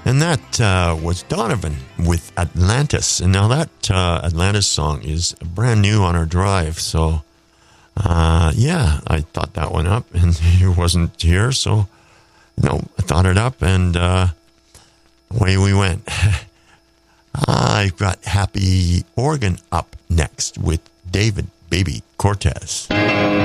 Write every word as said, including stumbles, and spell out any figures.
And that uh, was Donovan with Atlantis. And now that uh, Atlantis song is brand new on our drive. So, uh, yeah, I thought that one up and he wasn't here. So, no, I thought it up and uh, away we went. I've got Happy Organ up next with David Baby Cortez.